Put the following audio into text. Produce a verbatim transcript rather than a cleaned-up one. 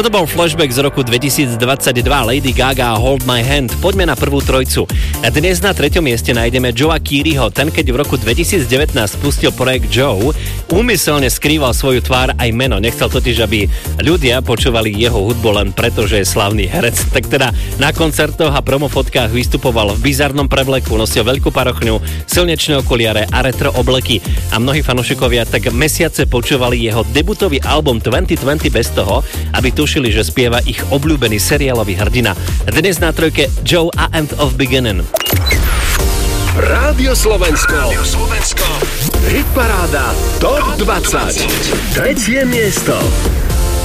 Toto bol flashback z roku dvetisícdvadsaťdva, Lady Gaga Hold My Hand. Poďme na prvú trojcu. Dnes na treťom mieste nájdeme Joea Keeryho. Ten, keď v roku dvetisícdevätnásť spustil projekt Joe, úmyselne skrýval svoju tvár aj meno. Nechcel totiž, aby ľudia počúvali jeho hudbu len preto, že je slavný herec. Tak teda na koncertoch a promofotkách vystupoval v bizarnom prevleku, nosil veľkú parochňu, slnečné okuliare a retro obleky. A mnohí fanúšikovia tak mesiace počúvali jeho debutový album dvetisícdvadsať bez toho, aby tušili, že spieva ich obľúbený seriálový hrdina. Dnes na trojke Joe a End of Beginning. Rádio Slovensko. Rádio Slovensko. Hitparáda Top dvadsať. Tretie miesto.